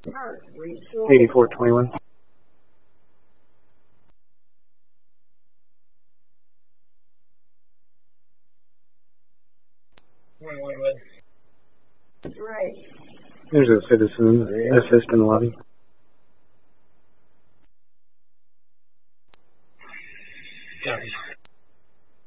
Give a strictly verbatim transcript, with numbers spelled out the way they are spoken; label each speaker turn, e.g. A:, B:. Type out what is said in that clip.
A: eighty-four twenty-one.
B: Right.
A: There's a citizen assist in the lobby.